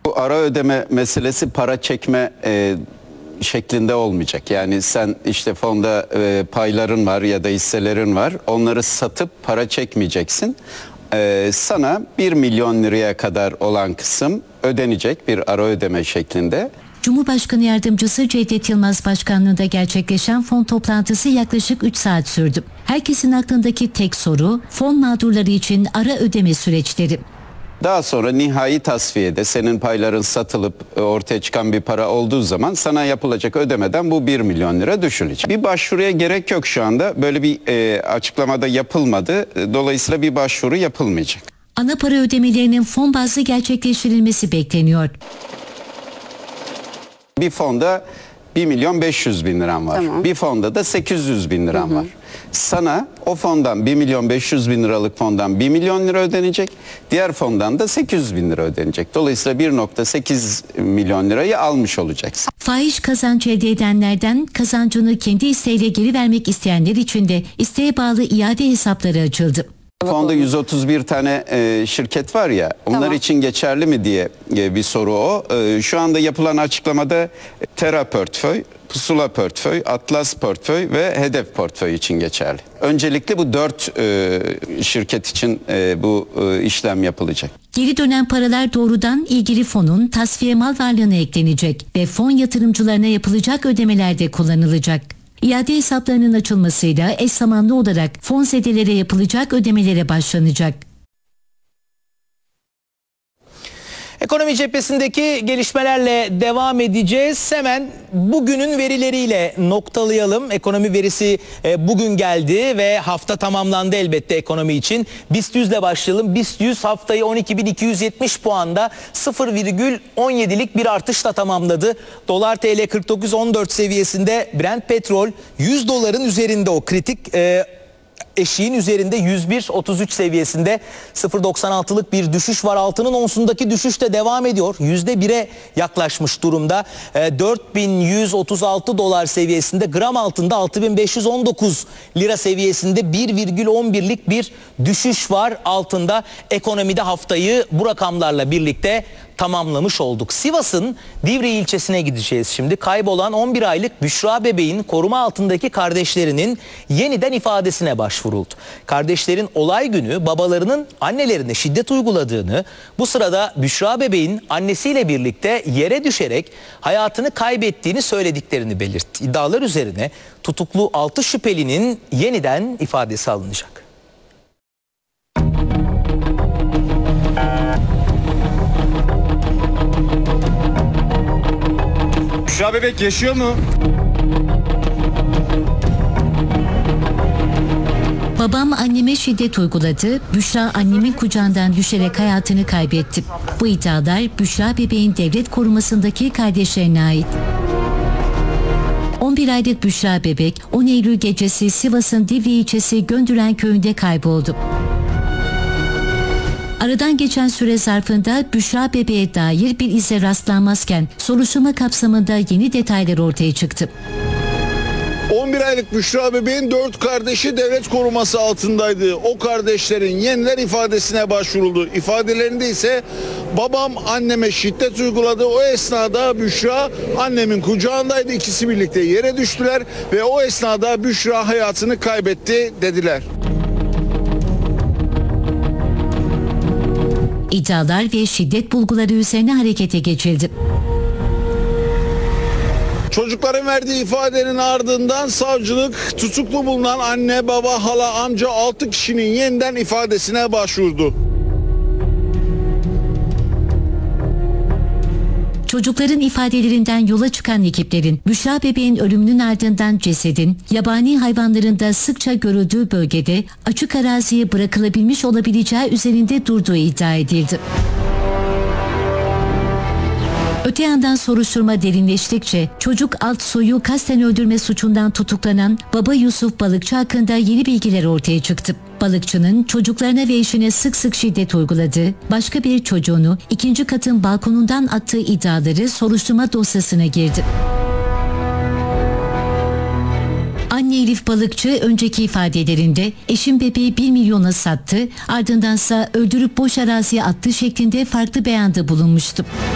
Bu ara ödeme meselesi para çekme şeklinde olmayacak. Yani sen işte fonda payların var ya da hisselerin var. Onları satıp para çekmeyeceksin. Sana 1 milyon liraya kadar olan kısım ödenecek bir ara ödeme şeklinde. Cumhurbaşkanı Yardımcısı Cevdet Yılmaz Başkanlığı'nda gerçekleşen fon toplantısı yaklaşık 3 saat sürdü. Herkesin aklındaki tek soru fon mağdurları için ara ödeme süreçleri. Daha sonra nihai tasfiyede senin payların satılıp ortaya çıkan bir para olduğu zaman sana yapılacak ödemeden bu 1 milyon lira düşülecek. Bir başvuruya gerek yok şu anda. Böyle bir açıklamada yapılmadı. Dolayısıyla bir başvuru yapılmayacak. Ana para ödemelerinin fon bazlı gerçekleştirilmesi bekleniyor. Bir fonda 1 milyon 500 bin liram var. Tamam. Bir fonda da 800 bin liram var. Sana o fondan 1 milyon 500 bin liralık fondan 1 milyon lira ödenecek. Diğer fondan da 800 bin lira ödenecek. Dolayısıyla 1,8 milyon lirayı almış olacaksın. Fahiş kazanç elde edenlerden kazancını kendi isteğiyle geri vermek isteyenler için de isteğe bağlı iade hesapları açıldı. Fonda 131 tane şirket var ya, onlar Tamam. için geçerli mi diye bir soru o. Şu anda yapılan açıklamada Terra Portföy, Pusula Portföy, Atlas Portföy ve Hedef Portföy için geçerli. Öncelikle bu 4 şirket için bu işlem yapılacak. Geri dönen paralar doğrudan ilgili fonun tasfiye mal varlığına eklenecek ve fon yatırımcılarına yapılacak ödemelerde kullanılacak. İade hesaplarının açılmasıyla eş zamanlı olarak fonzedelere yapılacak ödemelere başlanacak. Ekonomi cephesindeki gelişmelerle devam edeceğiz. Hemen bugünün verileriyle noktalayalım. Ekonomi verisi bugün geldi ve hafta tamamlandı elbette ekonomi için. BIST 100 ile başlayalım. BIST 100 haftayı 12.270 puanda 0,17'lik bir artışla tamamladı. Dolar TL 49.14 seviyesinde, Brent petrol 100 doların üzerinde, o kritik eşiğin üzerinde 101.33 seviyesinde 0.96'lık bir düşüş var. Altının onsundaki düşüş de devam ediyor. %1'e yaklaşmış durumda. 4.136 dolar seviyesinde, gram altında 6.519 lira seviyesinde 1,11'lik bir düşüş var altında. Ekonomide haftayı bu rakamlarla birlikte tamamlamış olduk. Sivas'ın Divriği ilçesine gideceğiz şimdi. Kaybolan 11 aylık Büşra bebeğin koruma altındaki kardeşlerinin yeniden ifadesine başvuruldu. Kardeşlerin olay günü babalarının annelerine şiddet uyguladığını, bu sırada Büşra bebeğin annesiyle birlikte yere düşerek hayatını kaybettiğini söylediklerini belirtti. İddialar üzerine tutuklu 6 şüphelinin yeniden ifadesi alınacak. Büşra bebek yaşıyor mu? Babam anneme şiddet uyguladı. Büşra annemin kucağından düşerek hayatını kaybetti. Bu iddialar Büşra bebeğin devlet korumasındaki kardeşlerine ait. 11 aylık Büşra bebek 10 Eylül gecesi Sivas'ın Divriği ilçesi Göndüren köyünde kayboldu. Aradan geçen süre zarfında Büşra bebeğe dair bir ize rastlanmazken soruşturma kapsamında yeni detaylar ortaya çıktı. 11 aylık Büşra bebeğin 4 kardeşi devlet koruması altındaydı. O kardeşlerin yeniden ifadesine başvuruldu. İfadelerinde ise babam anneme şiddet uyguladı. O esnada Büşra annemin kucağındaydı. İkisi birlikte yere düştüler ve o esnada Büşra hayatını kaybetti dediler. İddialar ve şiddet bulguları üzerine harekete geçildi. Çocukların verdiği ifadenin ardından savcılık tutuklu bulunan anne, baba, hala, amca 6 kişinin yeniden ifadesine başvurdu. Çocukların ifadelerinden yola çıkan ekiplerin Büşra bebeğin ölümünün ardından cesedin yabani hayvanların da sıkça görüldüğü bölgede açık araziye bırakılabilmiş olabileceği üzerinde durduğu iddia edildi. Öte yandan soruşturma derinleştikçe çocuk alt soyu kasten öldürme suçundan tutuklanan baba Yusuf Balıkçı hakkında yeni bilgiler ortaya çıktı. Balıkçının çocuklarına ve eşine sık sık şiddet uyguladığı, başka bir çocuğunu 2. katın balkonundan attığı iddiaları soruşturma dosyasına girdi. Anne Elif Balıkçı önceki ifadelerinde eşim bebeği 1 milyona sattı, ardındansa öldürüp boş araziye attı şeklinde farklı beyanda bulunmuştu.